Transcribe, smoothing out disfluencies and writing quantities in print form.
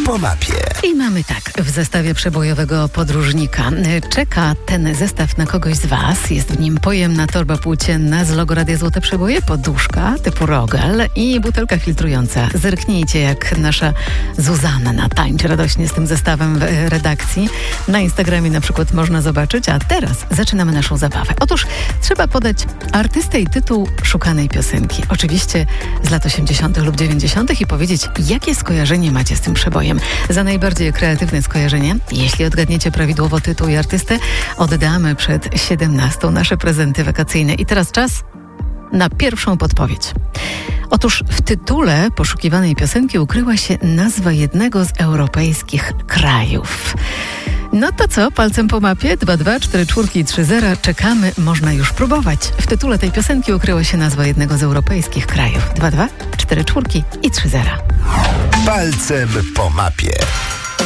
po mapie. I mamy tak, w zestawie przebojowego podróżnika. Czeka ten zestaw na kogoś z Was. Jest w nim pojemna torba płócienna z logo Radia Złote Przeboje, poduszka typu Rogal i butelka filtrująca. Zerknijcie, jak nasza Zuzanna tańczy radośnie z tym zestawem w redakcji. Na Instagramie na przykład można zobaczyć, a teraz zaczynamy naszą zabawę. Otóż trzeba podać artystę i tytuł szukanej piosenki. Oczywiście z lat 80. lub 90. i powiedzieć, jakie skojarzenie macie z tym przebojem. Za najbardziej kreatywne skojarzenie, jeśli odgadniecie prawidłowo tytuł i artystę, oddamy przed 17 nasze prezenty wakacyjne. I teraz czas na pierwszą podpowiedź. Otóż w tytule poszukiwanej piosenki ukryła się nazwa jednego z europejskich krajów. No to co? Palcem po mapie 224430 czekamy, można już próbować. W tytule tej piosenki ukryła się nazwa jednego z europejskich krajów. 224430. Palcem po mapie.